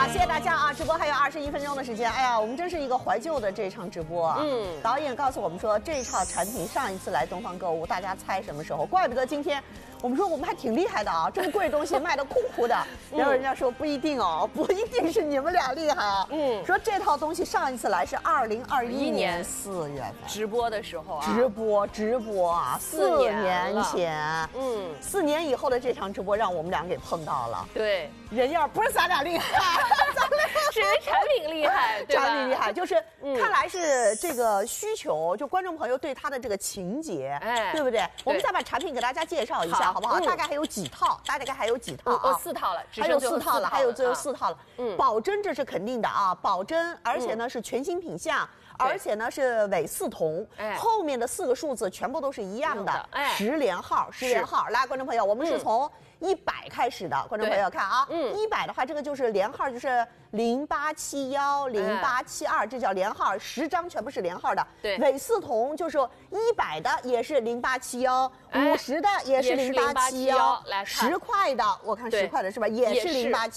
好，谢谢大家啊！直播还有21分钟的时间。哎呀，我们真是一个怀旧的这场直播啊。导演告诉我们说，这套产品上一次来东方购物，大家猜什么时候？怪不得今天我们说我们还挺厉害的啊，这么贵的东西卖得哭哭的。然后人家说不一定哦，不一定是你们俩厉害啊。说这套东西上一次来是2021年4月份直播的时候啊。 直播啊，4年前。4年以后的这场直播让我们俩给碰到了。 对， 人样不是咱俩厉害。 是人产品厉害，对吧？ 产品厉害，就是看来是这个需求，就观众朋友对它的这个情节，对不对？我们再把产品给大家介绍一下，好不好？大概还有几套，大概还有几套啊 ？4套了， 还有4套了，还有最后4套了。保真这是肯定的啊，保真，而且呢是全新品项。而且呢是伪4同，后面的4个数字全部都是一样的，10连号。来，观众朋友，我们是从100开始的，观众朋友看啊，100的话，这个就是连号，就是0871、0872，这叫连号，10张全部是连号的。 对， 伪4同就是100的也是0871，50的也是0871，来10块的，我看10块的是吧，也是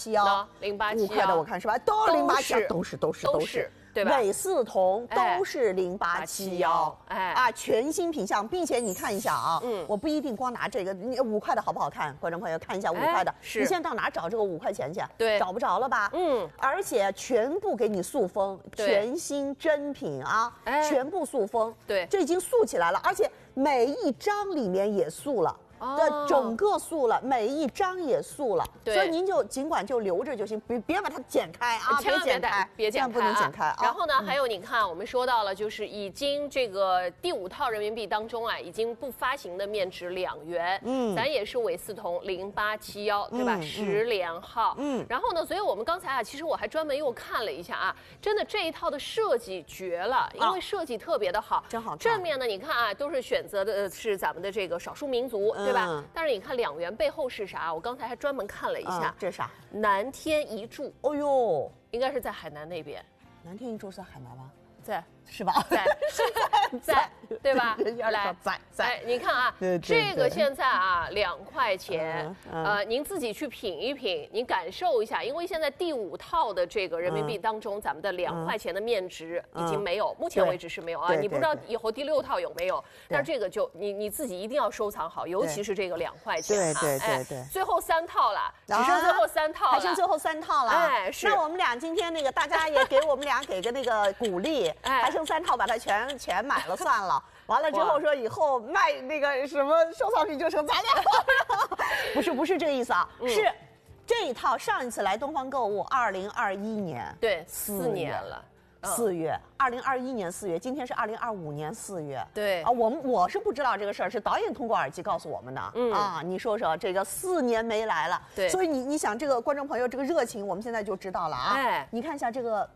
0871，5块的我看是吧，都是0871，都是。 对吧？ 伪4同都是0871，全新品项，并且你看一下啊，我不一定光拿这个，5块的好不好看？观众朋友看一下5块的，你现在到哪找这个5块钱去？ 对， 找不着了吧？而且全部给你塑封，全新真品啊，全部塑封， 对， 这已经塑起来了，而且每一张里面也塑了。整个塑了，每一张也塑了，所以您就尽管就留着就行，别把它剪开啊， 千万别剪开， 别剪开，不能剪开啊。 然后呢，还有你看，我们说到了，就是已经这个第5套人民币当中啊，已经不发行的面值2元，咱也是伪4同0871，对吧？10连号，然后呢，所以我们刚才啊，其实我还专门又看了一下啊，真的这一套的设计绝了，因为设计特别的好， 真好看。 正面呢，你看啊，都是选择的是咱们的这个少数民族。对吧？但是你看2元背后是啥？我刚才还专门看了一下， 这是啥？ 南天一柱。 哦呦， 应该是在海南那边。 南天一柱是在海南吗？ 在。 是吧？ 在，对吧？ 来， 在，你看啊，这个现在啊2块钱，您自己去品一品，您感受一下，因为现在第5套的这个人民币当中，咱们的2块钱的面值已经没有，目前为止是没有啊。你不知道以后第6套有没有，但是这个就你自己一定要收藏好，尤其是这个2块钱啊。 对， 最后3套了，只剩最后3套了， 还剩最后3套了。是。那我们俩今天那个大家也给我们俩给个那个鼓励，还剩3套，把它全买了算了。完了之后说以后卖那个什么收藏品就成咱俩。不是这个意思啊，是这一套上一次来东方购物2021年， 对，4年了。 4月，2021年4月，今天是2025年4月。 对啊，我是不知道这个事儿，是导演通过耳机告诉我们的。啊，你说说这个4年没来了， 对， 所以你想这个观众朋友这个热情，我们现在就知道了啊。你看一下这个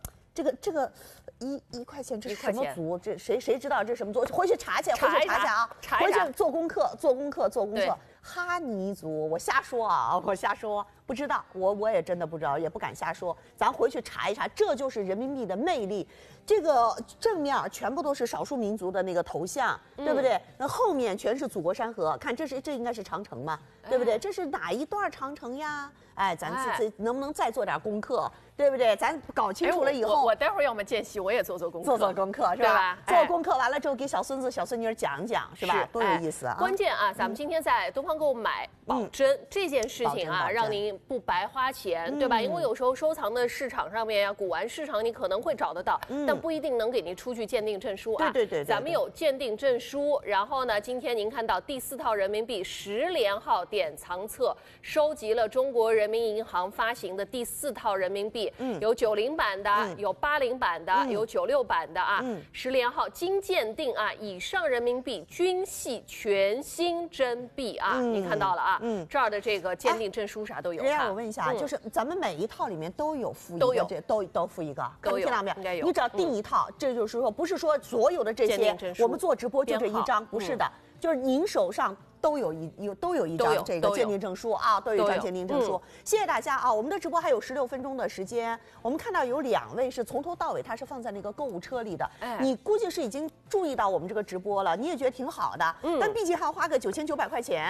1块钱，这是什么族？这谁知道这是什么族？回去查去啊！回去做功课。哈尼族，我瞎说，不知道，我也真的不知道，也不敢瞎说。咱回去查一查，这就是人民币的魅力。这个正面全部都是少数民族的那个头像，对不对？那后面全是祖国山河，看这应该是长城嘛，对不对？这是哪一段长城呀？哎，咱能不能再做点功课，对不对？咱搞清楚了以后， 我待会儿要么间隙我也做功课， 做功课是吧？做功课完了之后给小孙子小孙女讲讲，是吧？多有意思啊！ 关键啊，咱们今天在东方购物买保真这件事情啊，让您不白花钱，对吧？因为有时候收藏的市场上面呀，古玩市场你可能会找得到，但不一定能给您出具鉴定证书啊。 对， 咱们有鉴定证书。然后呢，今天您看到第4套人民币10连号典藏册，收集了中国人民银行发行的第4套人民币，有90版的，有80版的，有96版的啊。10连号经鉴定啊，以上人民币均系全新真币啊。你看到了啊？这儿的这个鉴定证书啥都有。 我问一下，就是咱们每一套里面都有附一个，都附一个， 都有， 听到没有？你只要订一套，这就是说不是说所有的这些我们做直播就这一张，不是的，就是您手上都有一张这个鉴定证书啊，都有一张鉴定证书。谢谢大家啊！我们的直播还有16分钟的时间，我们看到有2位是从头到尾他是放在那个购物车里的，你估计是已经注意到我们这个直播了，你也觉得挺好的，但毕竟还要花个9900块钱。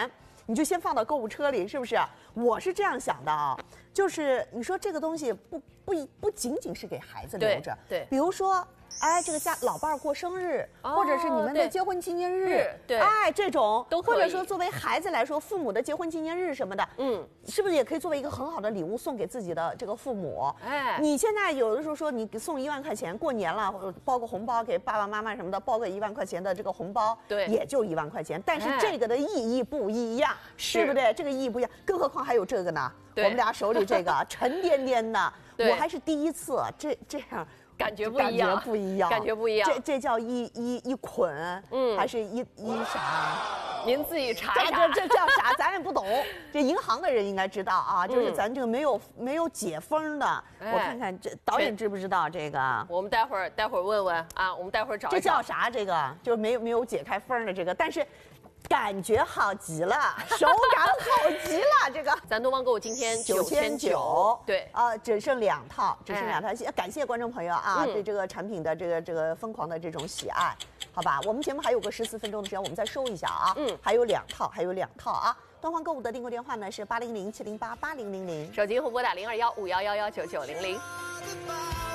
你就先放到购物车里，是不是？我是这样想的啊，就是你说这个东西不仅仅是给孩子留着， 对， 比如说。哎，这个家老伴儿过生日，或者是你们的结婚纪念日， 对， 哎，这种都可以。 或者说作为孩子来说，父母的结婚纪念日什么的，是不是也可以作为一个很好的礼物送给自己的这个父母？哎，你现在有的时候说你送1万块钱，过年了包个红包给爸爸妈妈什么的，包个1万块钱的这个红包， 对， 也就1万块钱，但是这个的意义不一样，对不对？这个意义不一样，更何况还有这个呢？我们俩手里这个沉甸甸的，我还是第一次这样。 感觉不一样，感觉不一样。 这叫一捆，还是一啥？ 您自己查一查。 这叫啥？咱也不懂。这银行的人应该知道啊，就是咱这个没有解封的。我看看这导演知不知道这个？ 我们待会儿问问啊，我们待会儿找一找。 这叫啥？这个就是没有解开封的这个，但是。感觉好极了，手感好极了，这个。 咱东方购物今天9900，对啊，只剩2套，感谢观众朋友啊，对这个产品的这个疯狂的这种喜爱，好吧？我们节目还有个14分钟的时间，我们再收一下啊，还有2套啊。东方购物的订购电话呢是800-708-8000， 手机后拨打0215111990。